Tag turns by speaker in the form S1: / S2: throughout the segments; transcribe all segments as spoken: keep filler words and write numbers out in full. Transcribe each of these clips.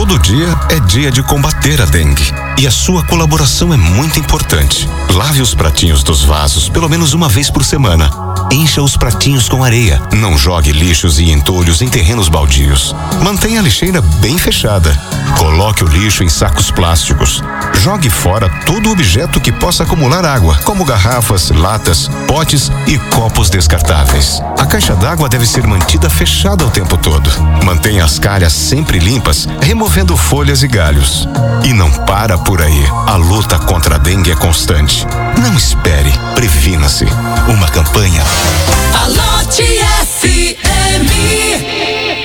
S1: Todo dia é dia de combater a dengue. E a sua colaboração é muito importante. Lave os pratinhos dos vasos pelo menos uma vez por semana. Encha os pratinhos com areia. Não jogue lixos e entulhos em terrenos baldios. Mantenha a lixeira bem fechada. Coloque o lixo em sacos plásticos. Jogue fora todo objeto que possa acumular água, como garrafas, latas, potes e copos descartáveis. A caixa d'água deve ser mantida fechada o tempo todo. Mantenha as calhas sempre limpas, removendo folhas e galhos. E não para por aí. A luta contra a dengue é constante. Não espere, previna-se. Uma campanha.
S2: Alote F M.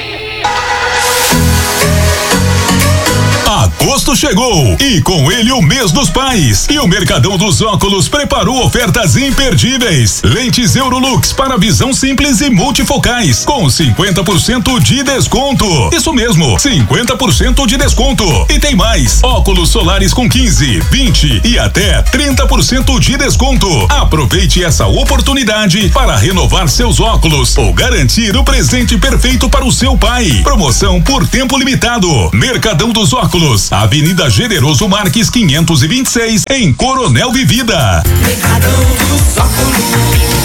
S3: Agosto chegou e com ele o mês dos pais. E o Mercadão dos Óculos preparou ofertas imperdíveis. Lentes Eurolux para visão simples e multifocais com cinquenta por cento de desconto. Isso mesmo, cinquenta por cento de desconto. E tem mais, óculos solares com quinze, vinte e até trinta por cento de desconto. Aproveite essa oportunidade para renovar seus óculos ou garantir o presente perfeito para o seu pai. Promoção por tempo limitado. Mercadão dos Óculos, Avenida Generoso Marques quinhentos e vinte e seis, em Coronel Vivida.
S2: Mercadão dos Óculos.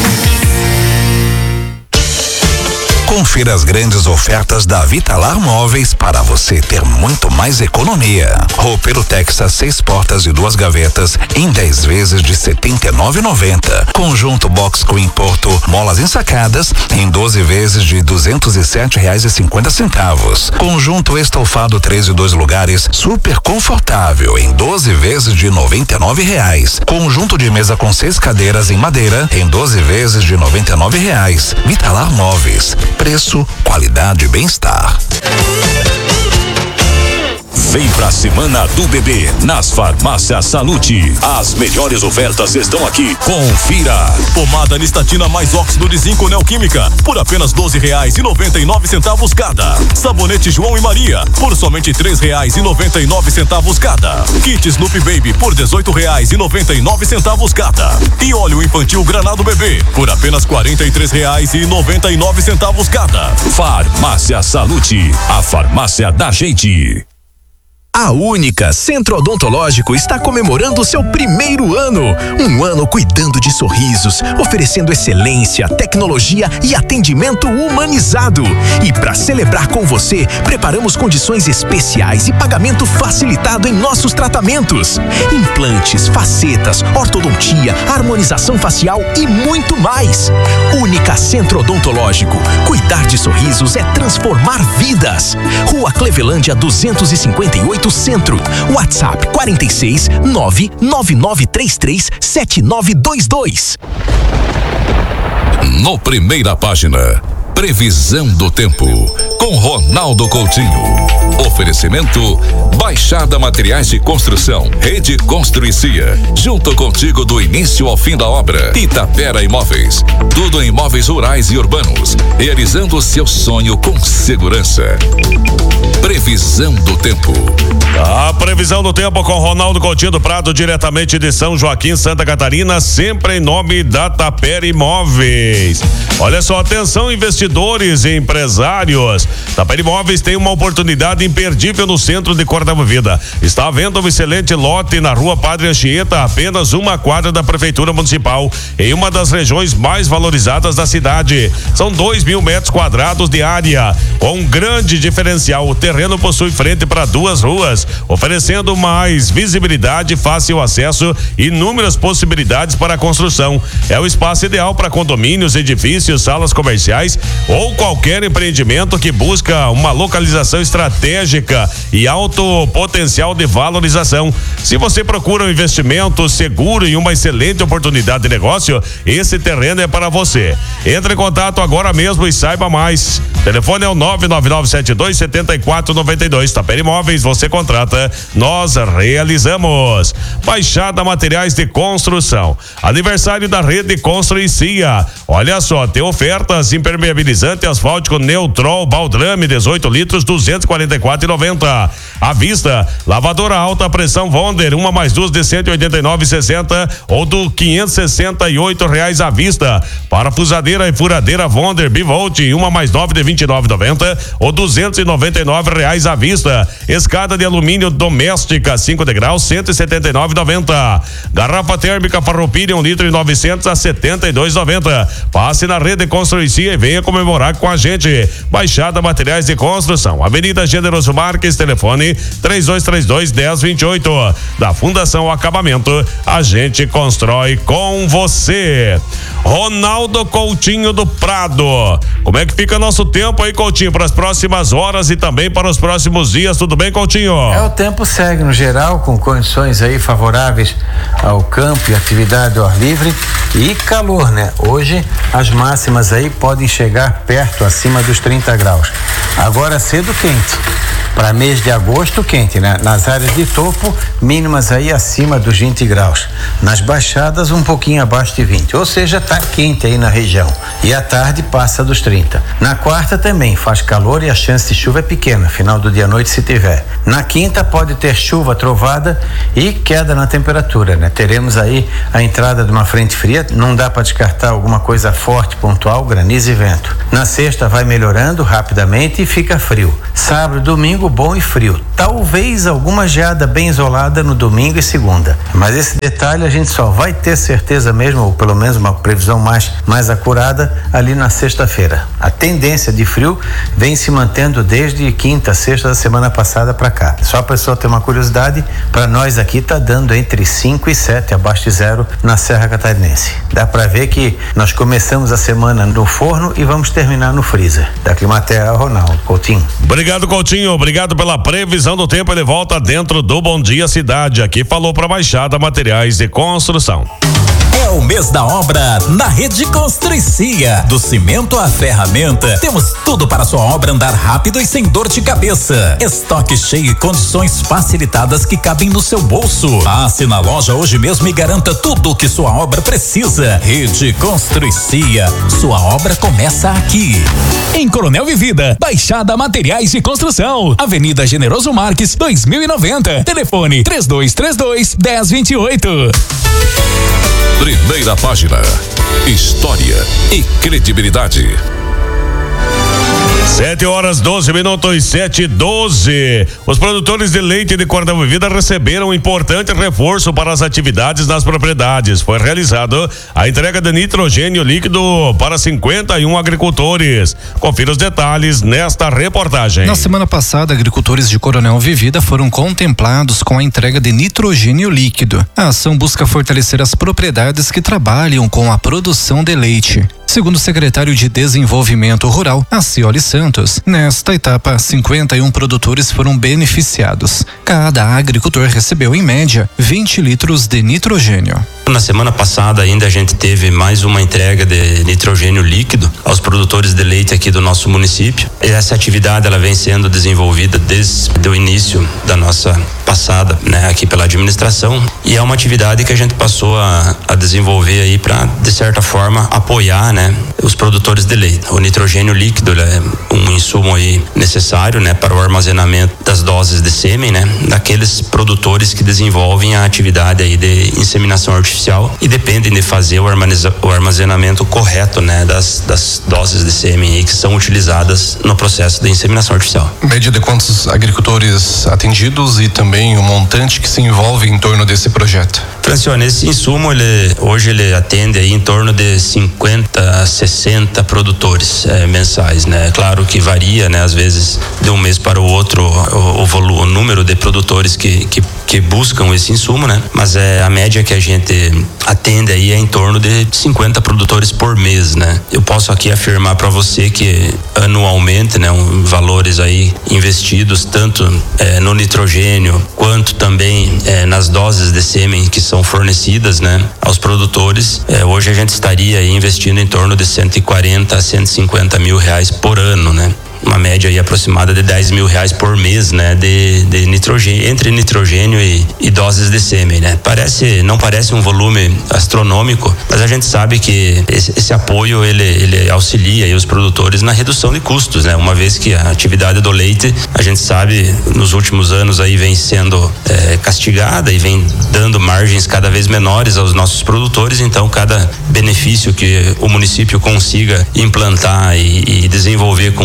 S4: Confira as grandes ofertas da Vitalar Móveis para você ter muito mais economia. Roupeiro Texas, seis portas e duas gavetas em dez vezes de setenta e nove reais e noventa centavos. Conjunto Box Queen Porto, molas ensacadas em doze vezes de duzentos e sete reais e cinquenta centavos. Conjunto estofado três e dois lugares, super confortável em doze vezes de noventa e nove reais. Conjunto de mesa com seis cadeiras em madeira em doze vezes de noventa e nove reais. Vitalar Móveis. Preço, qualidade e bem-estar.
S5: Vem pra Semana do Bebê nas Farmácias Salute. As melhores ofertas estão aqui. Confira. Pomada Nistatina mais óxido de zinco Neoquímica por apenas doze reais e noventa e nove centavos cada. Sabonete João e Maria por somente três reais e noventa e nove centavos cada. Kit Snoopy Baby por dezoito reais e noventa e nove centavos cada. E óleo infantil Granado Bebê por apenas quarenta e três reais e noventa e nove centavos cada. Farmácia Salute, a farmácia da gente.
S6: A Única Centro Odontológico está comemorando seu primeiro ano. Um ano cuidando de sorrisos, oferecendo excelência, tecnologia e atendimento humanizado. E para celebrar com você, preparamos condições especiais e pagamento facilitado em nossos tratamentos. Implantes, facetas, ortodontia, harmonização facial e muito mais. Única Centro Odontológico. Cuidar de sorrisos é transformar vidas. Rua Clevelândia duzentos e cinquenta e oito Centro. WhatsApp quarenta e seis, nove nove nove três três, sete nove dois dois.
S5: No Primeira Página, previsão do tempo com Ronaldo Coutinho. Oferecimento Baixada Materiais de Construção, Rede Construicia, junto contigo do início ao fim da obra. Itapera Imóveis, tudo em imóveis rurais e urbanos, realizando o seu sonho com segurança. Previsão do tempo.
S7: A previsão do tempo com Ronaldo Coutinho do Prado, diretamente de São Joaquim, Santa Catarina, sempre em nome da Tapera Imóveis. Olha só, atenção investidores e empresários. Tapera Imóveis tem uma oportunidade imperdível no centro de Cordova-Vida. Está havendo um excelente lote na Rua Padre Anchieta, apenas uma quadra da Prefeitura Municipal, em uma das regiões mais valorizadas da cidade. São dois mil metros quadrados de área, com um grande diferencial. O terreno possui frente para duas ruas, oferecendo mais visibilidade, fácil acesso e inúmeras possibilidades para a construção. É o espaço ideal para condomínios, edifícios, salas comerciais ou qualquer empreendimento que busca uma localização estratégica e alto potencial de valorização. Se você procura um investimento seguro e uma excelente oportunidade de negócio, esse terreno é para você. Entre em contato agora mesmo e saiba mais. O telefone é o nove nove nove sete dois sete quatro nove dois. Tapera Imóveis, você contrata, nós realizamos. Baixada Materiais de Construção, aniversário da Rede Construicia. Olha só, tem ofertas: impermeabilizante asfáltico Neutrol Baldrame dezoito litros, duzentos e quarenta e quatro reais e noventa centavos. À vista, lavadora alta pressão Wonder, uma mais duas de cento e oitenta e nove reais e sessenta centavos ou do quinhentos e sessenta e oito reais à vista. Parafusadeira e furadeira Wonder Bivolt, uma mais nove de vinte e nove reais e noventa centavos ou duzentos e noventa e nove nove reais à vista. Escada de alumínio doméstica cinco degraus cento e setenta e nove e noventa. Garrafa térmica Farroupilha um litro e novecentos a setenta e dois e noventa. Passe na Rede Construcia e venha comemorar com a gente. Baixada Materiais de Construção, Avenida Generoso Marques, telefone três dois três dois, um zero dois oito. Da Fundação Acabamento, a gente constrói com você. Ronaldo Coutinho do Prado, como é que fica nosso tempo aí, Coutinho, para as próximas horas e também para os próximos dias? Tudo bem, Coutinho?
S8: É, o tempo segue no geral com condições aí favoráveis ao campo e atividade ao ar livre e calor, né? Hoje as máximas aí podem chegar perto, acima dos trinta graus. Agora cedo quente. Para mês de agosto, quente, né? Nas áreas de topo, mínimas aí acima dos vinte graus. Nas baixadas, um pouquinho abaixo de vinte. Ou seja, tá quente aí na região. E à tarde passa dos trinta. Na quarta também faz calor e a chance de chuva é pequena, final do dia à noite se tiver. Na quinta pode ter chuva, trovada e queda na temperatura, né? Teremos aí a entrada de uma frente fria, não dá para descartar alguma coisa forte, pontual, granizo e vento. Na sexta vai melhorando rapidamente e fica frio. Sábado, domingo, bom e frio. Talvez alguma geada bem isolada no domingo e segunda. Mas esse detalhe a gente só vai ter certeza mesmo, ou pelo menos uma previsão mais, mais acurada, ali na sexta-feira. A tendência de frio vem se mantendo desde quinta, sexta da semana passada para cá. Só a pessoa ter uma curiosidade, para nós aqui tá dando entre cinco e sete abaixo de zero na Serra Catarinense. Dá para ver que nós começamos a semana no forno e vamos terminar no freezer. Da Climaterra, Ronaldo Coutinho.
S7: Obrigado, Coutinho. Obrigado pela previsão do tempo. Ele volta dentro do Bom Dia Cidade. Aqui falou para Baixada Materiais de Construção.
S9: É o mês da obra na Rede Construcia. Do cimento à ferramenta, temos tudo para sua obra andar rápido e sem dor de cabeça. Estoque cheio e condições facilitadas que cabem no seu bolso. Passe na loja hoje mesmo e garanta tudo o que sua obra precisa. Rede Construcia, sua obra começa aqui.
S6: Em Coronel Vivida, Baixada Materiais de Construção, Avenida Generoso Marques, dois mil e noventa. Telefone três dois três dois, um zero dois oito.
S5: Primeira página. História e credibilidade.
S7: Sete horas, doze minutos, sete e doze. Os produtores de leite de Coronel Vivida receberam um importante reforço para as atividades nas propriedades. Foi realizado a entrega de nitrogênio líquido para cinquenta e um agricultores. Confira os detalhes nesta reportagem.
S10: Na semana passada, agricultores de Coronel Vivida foram contemplados com a entrega de nitrogênio líquido. A ação busca fortalecer as propriedades que trabalham com a produção de leite. Segundo o secretário de Desenvolvimento Rural, Acioli Santos, nesta etapa, cinquenta e um produtores foram beneficiados. Cada agricultor recebeu, em média, vinte litros de nitrogênio.
S11: Na semana passada ainda a gente teve mais uma entrega de nitrogênio líquido aos produtores de leite aqui do nosso município. Essa atividade ela vem sendo desenvolvida desde o início da nossa passada, né, aqui pela administração, e é uma atividade que a gente passou a, a desenvolver aí para, de certa forma, apoiar, né, os produtores de leite. O nitrogênio líquido é um insumo aí necessário, né, para o armazenamento das doses de sêmen, né, daqueles produtores que desenvolvem a atividade aí de inseminação artificial e dependem de fazer o armazenamento correto, né, das, das doses de sêmen aí que são utilizadas no processo de inseminação artificial.
S12: Média de quantos agricultores atendidos e também o montante que se envolve em torno desse projeto?
S11: Francione, esse insumo, ele, hoje ele atende aí em torno de cinquenta a sessenta produtores é, mensais, né? Claro que varia, né? Às vezes de um mês para o outro o, o, volume, o número de produtores que, que, que buscam esse insumo, né? Mas é a média que a gente atende aí é em torno de cinquenta produtores por mês, né? Eu posso aqui afirmar para você que anualmente, né? Um, valores aí investidos tanto é, no nitrogênio quanto também é, nas doses de sêmen que são fornecidas, né, aos produtores. É, hoje a gente estaria aí investindo em torno de cento e quarenta a cento e cinquenta mil reais por ano, né? Uma média aí aproximada de dez mil reais por mês, né? De, de nitrogênio, entre nitrogênio e, e doses de sêmen, né? Parece, não parece um volume astronômico, mas a gente sabe que esse, esse apoio, ele, ele auxilia aí os produtores na redução de custos, né? Uma vez que a atividade do leite, a gente sabe, nos últimos anos aí vem sendo é, castigada e vem dando margens cada vez menores aos nossos produtores, então cada benefício que o município consiga implantar e, e desenvolver com os produtores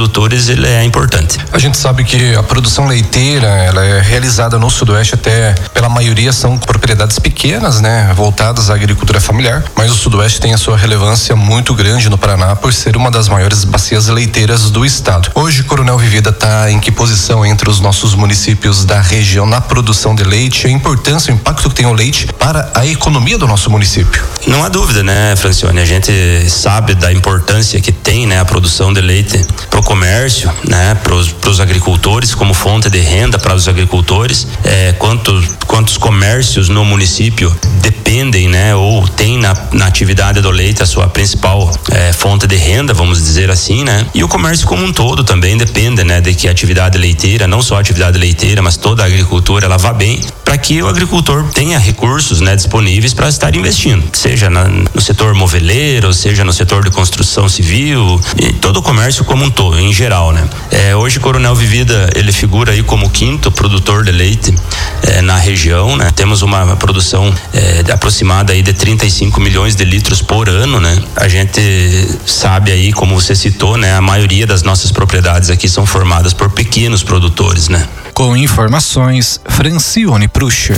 S11: agricultores ele é importante.
S12: A gente sabe que a produção leiteira, ela é realizada no Sudoeste, até pela maioria são propriedades pequenas, né, voltadas à agricultura familiar, mas o Sudoeste tem a sua relevância muito grande no Paraná por ser uma das maiores bacias leiteiras do estado. Hoje, Coronel Vivida está em que posição entre os nossos municípios da região na produção de leite, a importância, o impacto que tem o leite para a economia do nosso município?
S11: Não há dúvida, né, Francione? A gente sabe da importância que tem, né, a produção de leite para o comércio, né, para os agricultores, como fonte de renda para os agricultores. É, quantos, quantos comércios no município dependem, né, ou tem na, na atividade do leite a sua principal é, fonte de renda, vamos dizer assim, né? E o comércio como um todo também depende, né, de que a atividade leiteira, não só a atividade leiteira, mas toda a agricultura, ela vá bem, para que o agricultor tenha recursos, né, disponíveis para estar investindo, seja na, no setor moveleiro, seja no setor de construção civil, e todo o comércio como um todo, em geral, né? É, hoje Coronel Vivida, ele figura aí como o quinto produtor de leite é, na região, né? Temos uma produção é, de aproximada aí de trinta e cinco milhões de litros por ano, né? A gente sabe aí, como você citou, né? A maioria das nossas propriedades aqui são formadas por pequenos produtores, né?
S10: Com informações, Francione Prucha.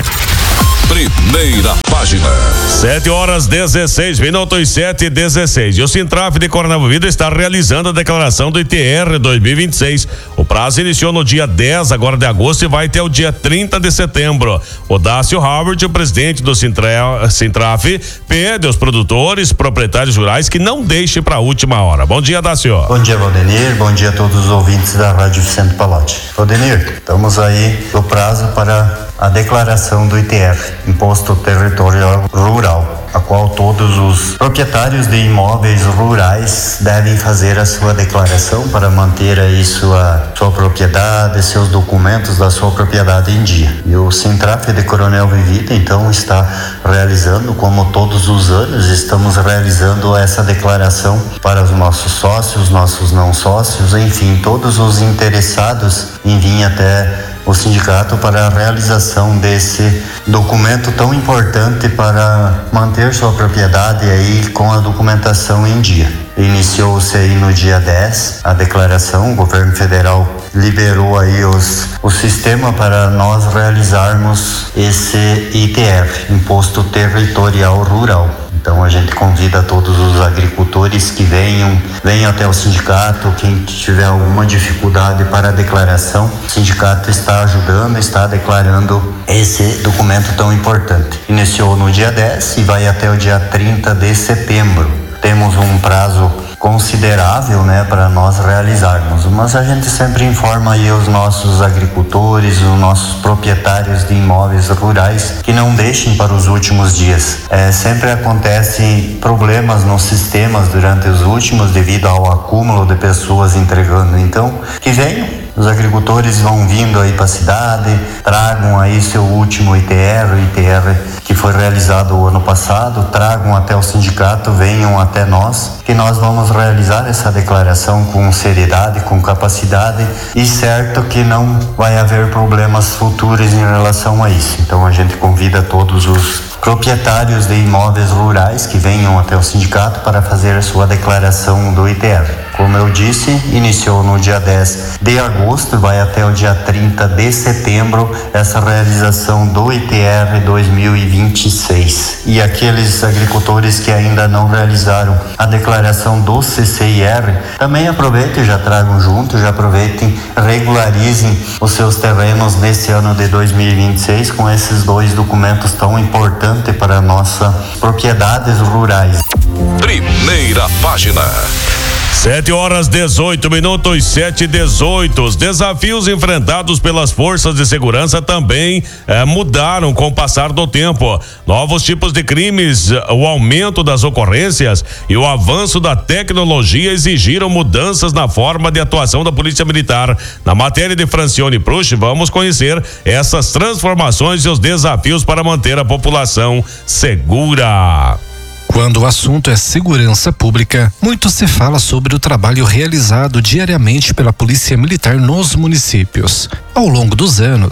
S5: Primeira página.
S7: sete horas dezesseis minutos, sete e dezesseis. E o Sintraf de Coronel Vivida está realizando a declaração do I T R dois mil e vinte e seis. O prazo iniciou no dia dez agora de agosto e vai até o dia trinta de setembro. O Dácio Howard, o presidente do Sintraf, pede aos produtores, proprietários rurais que não deixem para a última hora. Bom dia, Dácio.
S13: Bom dia, Valdenir. Bom dia a todos os ouvintes da Rádio Vicente Palotti. Valdenir, estamos aí no prazo para a declaração do I T R, Imposto Territorial Rural, a qual todos os proprietários de imóveis rurais devem fazer a sua declaração para manter aí sua, sua propriedade, seus documentos da sua propriedade em dia. E o Sintraf de Coronel Vivida, então, está realizando, como todos os anos, estamos realizando essa declaração para os nossos sócios, nossos não sócios, enfim, todos os interessados em vir até o sindicato para a realização desse documento tão importante para manter sua propriedade aí com a documentação em dia. Iniciou-se aí no dia dez a declaração, o governo federal liberou aí os, o sistema para nós realizarmos esse I T R, Imposto Territorial Rural. Então a gente convida todos os agricultores que venham, venham até o sindicato, quem tiver alguma dificuldade para a declaração, o sindicato está ajudando, está declarando esse documento tão importante. Iniciou no dia dez e vai até o dia trinta de setembro. Temos um prazo considerável, né, para nós realizarmos, mas a gente sempre informa aí os nossos agricultores, os nossos proprietários de imóveis rurais que não deixem para os últimos dias. É, sempre acontecem problemas nos sistemas durante os últimos devido ao acúmulo de pessoas entregando, então que venham. Os agricultores vão vindo aí para a cidade, tragam aí seu último I T R, o I T R que foi realizado o ano passado, tragam até o sindicato, venham até nós, que nós vamos realizar essa declaração com seriedade, com capacidade e certo que não vai haver problemas futuros em relação a isso. Então a gente convida todos os proprietários de imóveis rurais que venham até o sindicato para fazer a sua declaração do I T R. Como eu disse, iniciou no dia dez de agosto, vai até o dia trinta de setembro essa realização do I T R dois mil e vinte e seis. E aqueles agricultores que ainda não realizaram a declaração do C C I R, também aproveitem, já tragam junto, já aproveitem, regularizem os seus terrenos nesse ano de dois mil e vinte e seis com esses dois documentos tão importantes para nossas propriedades rurais.
S5: Primeira página.
S7: Sete horas dezoito minutos, sete e dezoito. Os desafios enfrentados pelas forças de segurança também eh, mudaram com o passar do tempo. Novos tipos de crimes, o aumento das ocorrências e o avanço da tecnologia exigiram mudanças na forma de atuação da Polícia Militar. Na matéria de Francione Prucha, vamos conhecer essas transformações e os desafios para manter a população segura.
S10: Quando o assunto é segurança pública, muito se fala sobre o trabalho realizado diariamente pela Polícia Militar nos municípios. Ao longo dos anos,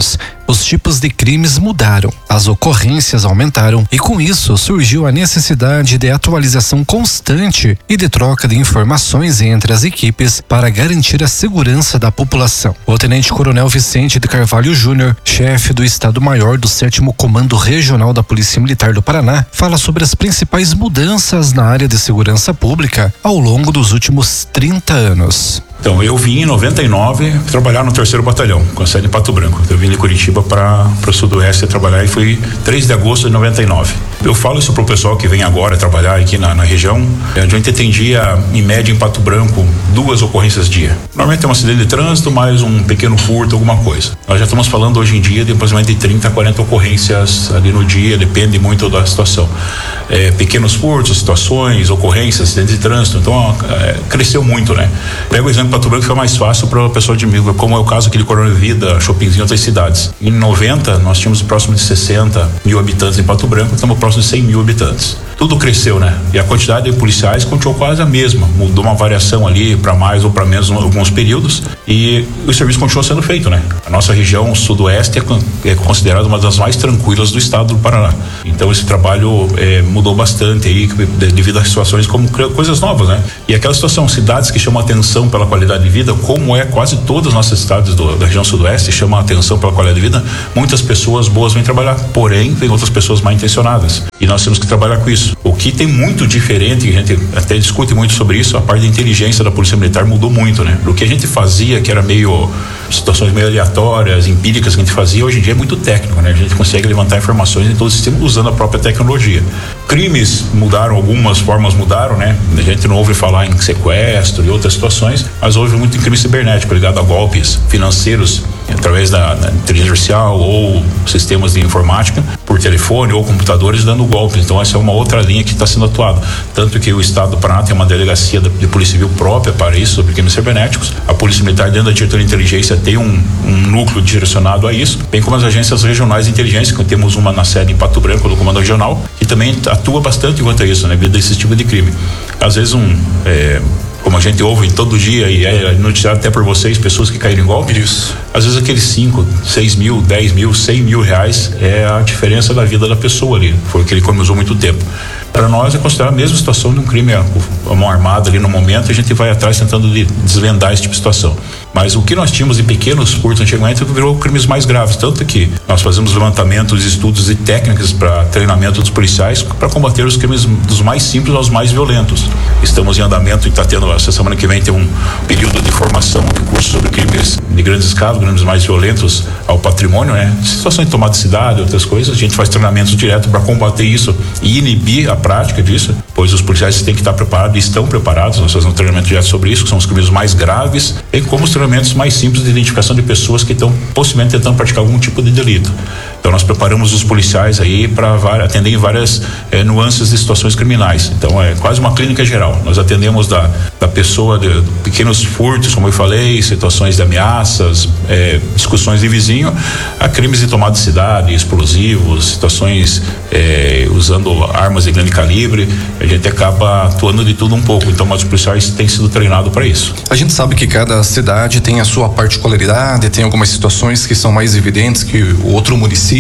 S10: os tipos de crimes mudaram, as ocorrências aumentaram e com isso surgiu a necessidade de atualização constante e de troca de informações entre as equipes para garantir a segurança da população. O Tenente-Coronel Vicente de Carvalho Júnior, chefe do Estado-Maior do sétimo Comando Regional da Polícia Militar do Paraná, fala sobre as principais mudanças na área de segurança pública ao longo dos últimos trinta anos.
S14: Então, eu vim em noventa e nove trabalhar no terceiro batalhão, com a sede em Pato Branco. Eu vim de Curitiba para o Sudoeste trabalhar e fui três de agosto de noventa e nove. Eu falo isso pro pessoal que vem agora trabalhar aqui na, na região. A gente atendia, em média, em Pato Branco, duas ocorrências dia. Normalmente é um acidente de trânsito, mais um pequeno furto, alguma coisa. Nós já estamos falando hoje em dia de aproximadamente trinta, quarenta ocorrências ali no dia, depende muito da situação. É, pequenos furtos, situações, ocorrências, acidentes de trânsito. Então, é, cresceu muito, né? Pega o exemplo Pato Branco, fica mais fácil para a pessoa de mim, como é o caso aqui de Coronel Vida, Shoppingzinho em outras cidades. Em noventa, nós tínhamos próximo de sessenta mil habitantes em Pato Branco, estamos próximo de cem mil habitantes. Tudo cresceu, né? E a quantidade de policiais continuou quase a mesma, mudou uma variação ali para mais ou para menos em alguns períodos e o serviço continuou sendo feito, né? A nossa região sudoeste é, é considerada uma das mais tranquilas do estado do Paraná. Então esse trabalho é, mudou bastante aí devido a situações como coisas novas, né? E aquela situação, cidades que chamam atenção pela qualidade de vida, como é quase todas as nossas cidades do, da região sudoeste chamam atenção pela qualidade de vida, muitas pessoas boas vêm trabalhar, porém vem outras pessoas mal intencionadas e nós temos que trabalhar com isso. O que tem muito diferente, a gente até discute muito sobre isso, a parte da inteligência da Polícia Militar mudou muito, né? O que a gente fazia, que era meio situações meio aleatórias, empíricas que a gente fazia, hoje em dia é muito técnico, né? A gente consegue levantar informações em todo o sistema usando a própria tecnologia. Crimes mudaram, algumas formas mudaram, né? A gente não ouve falar em sequestro e outras situações, mas houve muito em crime cibernético ligado a golpes financeiros através da, da inteligência artificial ou sistemas de informática por telefone ou computadores dando golpes. Então essa é uma outra linha que está sendo atuada. Tanto que o Estado do Paraná tem uma delegacia de Polícia Civil própria para isso, sobre crimes cibernéticos. A Polícia Militar dentro da diretoria de inteligência tem um, um núcleo direcionado a isso, bem como as agências regionais de inteligência, que temos uma na sede em Pato Branco do Comando Regional, que também atua bastante quanto a isso, né, devido a esse tipo de crime. Às vezes um é, como a gente ouve todo dia e é noticiado até por vocês, pessoas que caíram em golpe, isso. Às vezes aqueles cinco, seis mil, dez mil, cem mil reais é a diferença da vida da pessoa ali, foi o que ele economizou muito tempo. Para nós é considerada a mesma situação de um crime, a mão armada ali no momento, a gente vai atrás tentando desvendar esse tipo de situação. Mas o que nós tínhamos de pequenos furtos antigamente virou crimes mais graves, tanto que nós fazemos levantamentos, estudos e técnicas para treinamento dos policiais para combater os crimes dos mais simples aos mais violentos. Estamos em andamento e está tendo, essa semana que vem tem um período de formação, um curso sobre crimes de grandes escalas, crimes mais violentos ao patrimônio, né? Situações de tomada de cidade, outras coisas, a gente faz treinamentos direto para combater isso e inibir a prática disso, pois os policiais têm que estar preparados e estão preparados. Nós fazemos um treinamento direto sobre isso, que são os crimes mais graves, e como os treinamentos mais simples de identificação de pessoas que estão possivelmente tentando praticar algum tipo de delito. Então nós preparamos os policiais aí para atender em várias eh, nuances de situações criminais. Então é quase uma clínica geral. Nós atendemos da, da pessoa de, de pequenos furtos, como eu falei, situações de ameaças, eh, discussões de vizinho, a crimes de tomada de cidade, explosivos, situações eh, usando armas de grande calibre. A gente acaba atuando de tudo um pouco. Então os policiais têm sido treinados para isso.
S12: A gente sabe que cada cidade tem a sua particularidade, tem algumas situações que são mais evidentes que o outro município.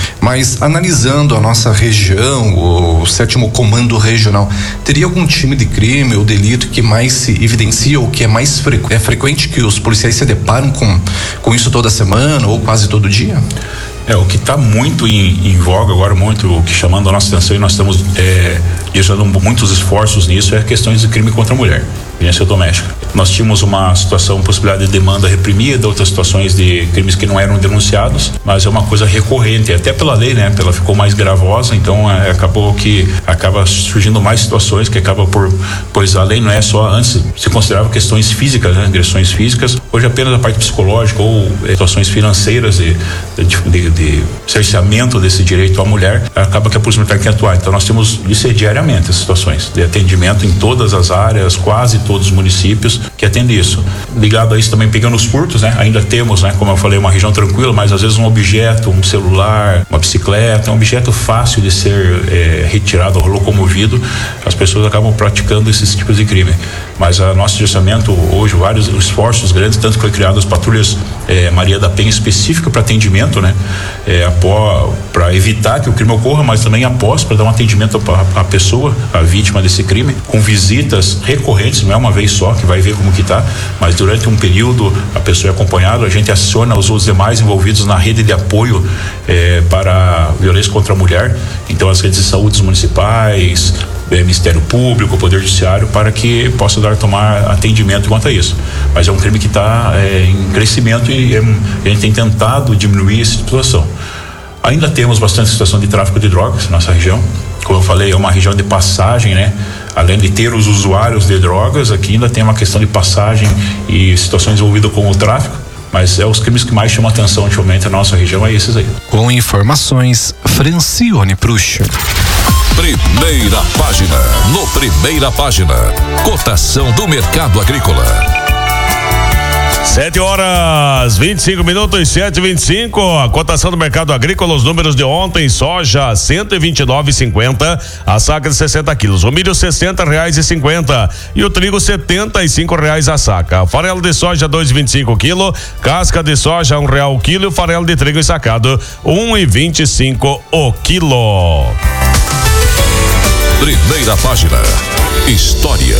S12: Mas analisando a nossa região, o sétimo Comando Regional, teria algum time de crime ou delito que mais se evidencia ou que é mais frequ- é frequente que os policiais se deparam com, com isso toda semana ou quase todo dia?
S14: É, o que está muito em, em voga agora, muito o que chamando a nossa atenção, e nós estamos é, deixando muitos esforços nisso, é questões de crime contra a mulher, violência doméstica. Nós tínhamos uma situação, possibilidade de demanda reprimida, outras situações de crimes que não eram denunciados, mas é uma coisa recorrente, até pela lei, né? Ela ficou mais gravosa, então é, acabou que acaba surgindo mais situações que acaba por, pois a lei não é só, antes se considerava questões físicas, né? Agressões físicas, hoje apenas a parte psicológica ou é, situações financeiras de, de, de, de cerceamento desse direito à mulher, acaba que a Polícia Militar tem que atuar. Então nós temos isso diariamente, essas situações de atendimento em todas as áreas, quase todos os municípios que atendem isso. Ligado a isso também pegando os furtos, né? Ainda temos, né? Como eu falei, uma região tranquila, mas às vezes um objeto, um celular, uma bicicleta, um objeto fácil de ser é, retirado ou locomovido, as pessoas acabam praticando esses tipos de crime. Mas a nosso gestamento hoje, vários esforços grandes, tanto que foi criado as patrulhas eh, Maria da Penha específica para atendimento, né? Eh, para evitar que o crime ocorra, mas também após, para dar um atendimento à pessoa, à vítima desse crime, com visitas recorrentes, não é uma vez só que vai ver como que tá, mas durante um período a pessoa é acompanhada, a gente aciona os, os demais envolvidos na rede de apoio eh, para violência contra a mulher, então as redes de saúde municipais, Ministério Público, Poder Judiciário, para que possa dar, tomar atendimento quanto a isso. Mas é um crime que está é, em crescimento e é, a gente tem tentado diminuir essa situação. Ainda temos bastante situação de tráfico de drogas na nossa região. Como eu falei, é uma região de passagem, né? Além de ter os usuários de drogas, aqui ainda tem uma questão de passagem e situações envolvidas com o tráfico. Mas é os crimes que mais chamam a atenção ultimamente na nossa região, é esses aí.
S10: Com informações, Francione Pruxa.
S5: Primeira página. No Primeira Página. Cotação do mercado agrícola.
S7: Sete horas, vinte e cinco minutos, sete e vinte e cinco. A cotação do mercado agrícola, os números de ontem: soja cento e vinte e nove e cinquenta, a saca de sessenta quilos, o milho sessenta reais e cinquenta e o trigo setenta e cinco reais a saca. Farelo de soja dois e vinte e cinco quilo, casca de soja um real o quilo e o farelo de trigo ensacado um e vinte e cinco o quilo.
S5: Primeira Página. História.